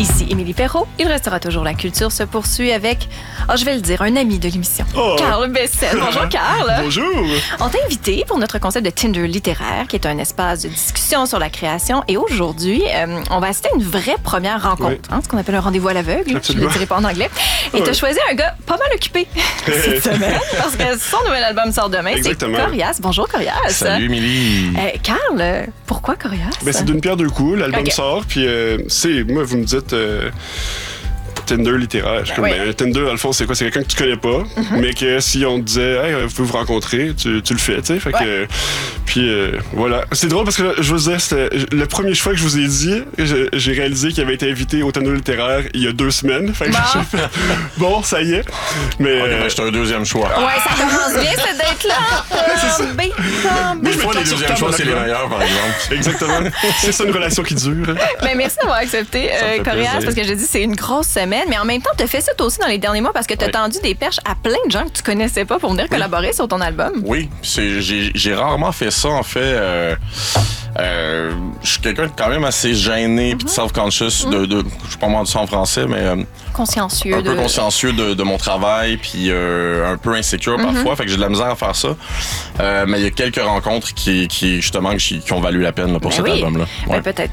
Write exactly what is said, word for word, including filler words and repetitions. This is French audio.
Ici Émilie Perrault. Il restera toujours la culture se poursuit avec, oh, je vais le dire, un ami de l'émission, oh. Carl Bessel. Bonjour Carl. Bonjour. On t'a invité pour notre concept de Tinder littéraire, qui est un espace de discussion sur la création. Et aujourd'hui, euh, on va assister à une vraie première rencontre, oui. hein, ce qu'on appelle un rendez-vous à l'aveugle. Absolument. Je ne le dirai pas en anglais. Et tu as choisi un gars pas mal occupé cette semaine, parce que son nouvel album sort demain. Exactement. C'est Corias. Bonjour Corias. Salut Émilie. Euh, Carl, pourquoi Corias? Ben, c'est d'une pierre deux coups. L'album okay. sort, puis euh, c'est, moi, vous me dites... Euh, Tinder littéraire. Je suis comme, oui. ben, Tinder, dans le fond, c'est quoi? C'est quelqu'un que tu connais pas, mm-hmm. mais que si on te disait, hey, vous pouvez vous rencontrer, tu, tu le fais, tu sais. Fait ouais. que, puis euh, voilà. C'est drôle parce que là, je vous disais, c'était le premier choix que je vous ai dit, je, j'ai réalisé qu'il avait été invité au Tinder littéraire il y a deux semaines. Fait que bon. j'ai fait, bon, ça y est. Mais. Ok, ben, j'étais un deuxième choix. Ouais, ça commence bien, cette date-là. Des fois, les deuxièmes choix, c'est les meilleurs, par exemple. Exactement. C'est ça, une relation qui dure. Hein. Ben, merci d'avoir accepté, euh, Corias, parce que je dis, c'est une grosse semaine. Mais en même temps, tu as fait ça toi aussi dans les derniers mois parce que tu as oui. tendu des perches à plein de gens que tu connaissais pas pour venir oui. collaborer sur ton album. Oui, c'est, j'ai, j'ai rarement fait ça, en fait. Euh, euh, je suis quelqu'un de quand même assez gêné mm-hmm. puis de self-conscious. Mm-hmm. De, de, je sais pas moi du ça en français, mais... Euh, consciencieux. Un de... peu consciencieux de, de mon travail puis euh, un peu insécure mm-hmm. parfois. Fait que j'ai de la misère à faire ça. Euh, mais il y a quelques rencontres qui, qui justement, qui, qui ont valu la peine là, pour ben cet oui. album-là. Ouais. Ben, peut-être